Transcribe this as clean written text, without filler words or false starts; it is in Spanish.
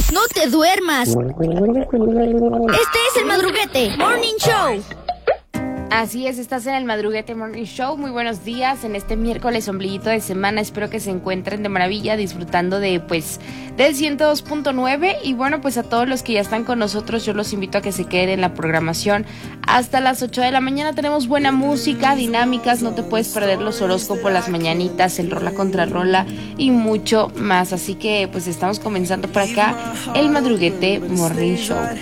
No te duermas. Este es el Madruguete Morning Show. Así es, estás en el Madruguete Morning Show. Muy buenos días en este miércoles ombliguito de semana. Espero que se encuentren de maravilla disfrutando del 102.9. Y bueno, pues a todos los que ya están con nosotros, yo los invito a que se queden en la programación hasta las 8 de la mañana. Tenemos buena música, dinámicas, no te puedes perder los horóscopos, las mañanitas, el rola contra rola y mucho más. Así que pues estamos comenzando por acá el Madruguete Morning Show.